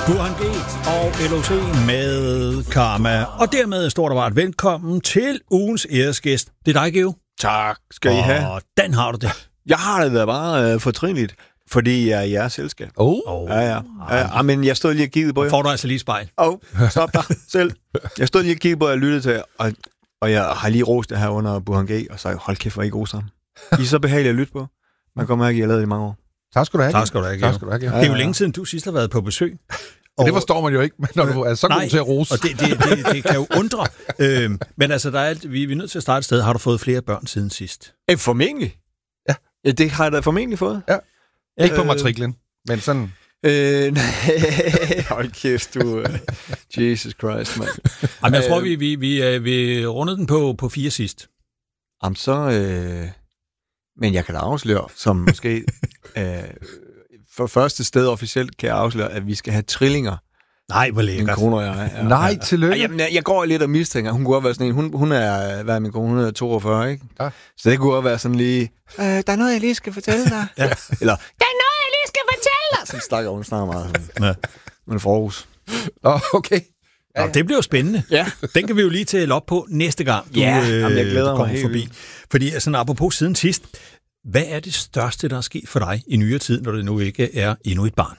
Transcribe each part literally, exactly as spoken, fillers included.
Burhan G og L O C med Karma. Og dermed står der bare et velkommen til ugens æresgæst. Det er dig, Geo. Tak skal I have. Og den har du det. Jeg har det været bare øh, fortrinligt, fordi jeg er i jeres selskab. Oh. oh. Ja, ja. ja, ja. Men jeg stod lige og kiggede på jer. Får du altså lige spejl. Åh, oh, stop dig selv. Jeg stod lige og kiggede på jer og lyttede til jer, og, og jeg har lige rost det her under Burhan G, og sagt, hold kæft, hvor I gode sammen. I er så behagelige at lytte på. Man kommer ikke, I har lavet det i mange år. Tak skal du have. Tak skal du have, Geo. Tak skal du have, Geo. Det er jo længe siden, du sidst har været på besøg. Og det forstår man jo ikke, når du er så nej, god til at rose. Og det, det, det, det kan jo undre. øhm, men altså, der er alt, vi, vi er nødt til at starte et sted. Har du fået flere børn siden sidst? Eh, formentlig. Ja. Ja, det har jeg da formentlig fået. Ja. Ikke på matriklen, men sådan... Øh, nej, hold kæft, du. Uh, Jesus Christ, mand. Jamen, jeg tror, vi, vi, vi, vi rundede den på, på fire sidst. Jamen, så... Øh, men jeg kan da afsløre, som måske... øh, for første sted officielt kan jeg afsløre, at vi skal have trillinger. Nej, hvor lækkert. Min kone og jeg. Ja. Nej, tillykke. Ej, jamen, jeg, jeg går lidt og mistænker. Hun kunne godt være sådan en. Hun, hun er, hvad er min kone? Hun er toogfyrre, ikke? Ja. Så det kunne godt være sådan lige... Øh, der er noget, jeg lige skal fortælle dig. Ja. Eller... Der er noget, jeg lige skal fortælle dig. Sådan snakker hun snart meget. Sådan. Ja. Men for Aarhus. Oh, okay. Ja, ja. Nå, det bliver jo spændende. Ja. Den kan vi jo lige tælle op på næste gang, du, ja, øh, jamen, jeg glæder du kommer mig forbi. helt. Fordi sådan apropos siden sidst, hvad er det største, der er sket for dig i nyere tid, når det nu ikke er endnu et barn?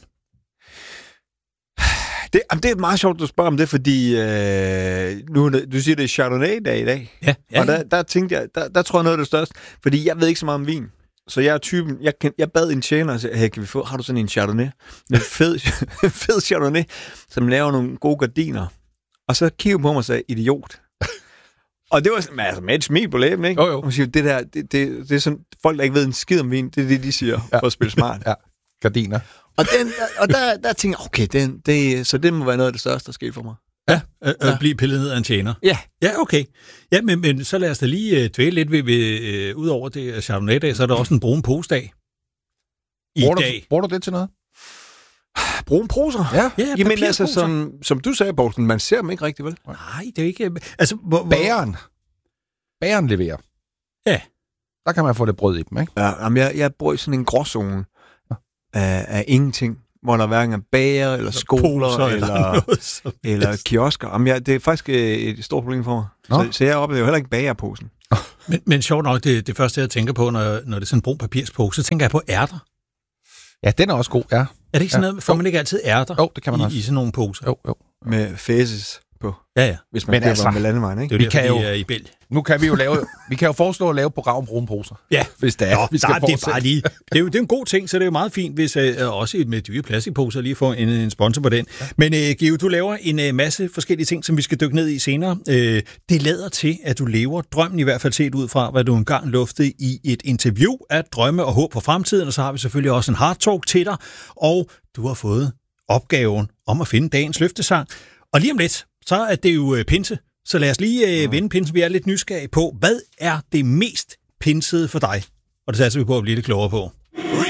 Det, jamen, det er meget sjovt, du spørger om det, fordi øh, nu, du siger, det er Chardonnay-dag i dag. Ja, ja. Og der, der tænkte jeg, der, der tror jeg noget af det største, fordi jeg ved ikke så meget om vin. Så jeg er typen, jeg, kan, jeg bad en tjener og sagde, hey, kan vi få, har du sådan en Chardonnay? En fed, fed Chardonnay, som laver nogle gode gardiner. Og så kiggede hun på mig og sagde, idiot. Og det var sådan, altså med et smil på læben, ikke? Jo, jo. Hun siger, det der, det, det, det er sådan, folk der ikke ved en skid om vin, det er det, de siger, ja. For at spille smart. Ja, gardiner. Og, den, og der, der tænker jeg, okay, den, det, så det må være noget af det største, der sker for mig. Ja, at ja. blive pillet ned af en tjener. Ja. Ja, okay. Ja, men, men så lad os da lige uh, dvæle lidt ved, ved uh, ud over det Chardonnay-dag, så er der også en brun pose-dag. I bruger dag. Du, bruger du det til noget? Brune poser? Ja. Ja, jamen altså, som, som du sagde, Poulsen, man ser dem ikke rigtig, vel? Nej, det er ikke... Altså, hvor, hvor... Bageren. Bageren leverer. Ja. Der kan man få det brød i dem, ikke? Ja, jamen jeg, jeg bor i sådan en gråzone af, af ingenting, hvor der hverken er bager, eller skoler, eller, eller, eller, eller kiosker. Jamen jeg, det er faktisk et stort problem for mig. Så, så jeg oplever heller ikke bagerposen. Men, men sjovt nok, det, det første, jeg tænker på, når, når det er sådan en brun papirspose, så tænker jeg på ærter. Ja, den er også god, ja. Er det ikke sådan ja. noget, får man ikke altid ærter jo, det kan man i, også. i sådan nogle poser? Jo, jo. Med faces på. Ja, ja. Hvis man køber altså, med landevejen, ikke? Det er jo derfor, vi er i Bælg. Nu kan vi jo lave, vi kan jo foreslå at lave program brune poser. Ja, hvis det er. Nå, vi skal der, det er bare lige. Det er jo det er en god ting, så det er jo meget fint, hvis uh, også med dyre plastikposer lige får en, en sponsor på den. Ja. Men uh, Geo, du laver en uh, masse forskellige ting, som vi skal dykke ned i senere. Uh, det lader til, at du lever drømmen i hvert fald set ud fra, hvad du engang luftede i et interview af drømme og håb for fremtiden, og så har vi selvfølgelig også en hard talk til dig, og du har fået opgaven om at finde dagens løftesang. Og lige om lidt, så er det jo uh, pinse. Så lad os lige øh, vende pinsen. Vi er lidt nysgerrige på, hvad er det mest pinsede for dig? Og det satser vi på at blive lidt klogere på.